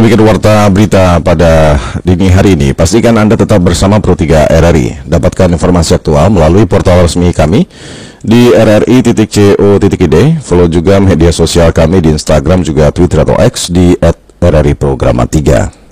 demikian warta berita pada dini hari ini. Pastikan Anda tetap bersama Pro3 RRI. Dapatkan informasi aktual melalui portal resmi kami di rri.co.id. Follow juga media sosial kami di Instagram juga Twitter atau X di @RRI Programa 3.